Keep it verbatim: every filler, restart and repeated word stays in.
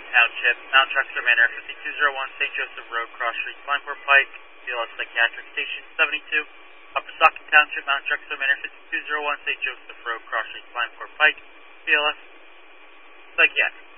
Township, Mount Truxtun Manor, fifty-two oh one Saint Joseph Road, Cross Street, Flymore Pike, B L S Psychiatric Station seventy-two. Upper Saucon Township, Mount Truxtun Manor, fifty-two oh one Saint Joseph Road, Cross Street, Flymore Pike, B L S Psychiatric.